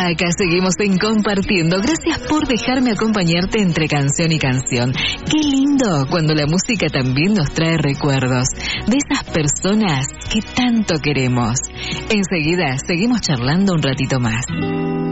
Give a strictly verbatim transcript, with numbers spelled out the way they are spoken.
Acá seguimos en Compartiendo. Gracias por dejarme acompañarte entre canción y canción. Qué lindo cuando la música también nos trae recuerdos de esas personas que tanto queremos. Enseguida seguimos charlando un ratito más.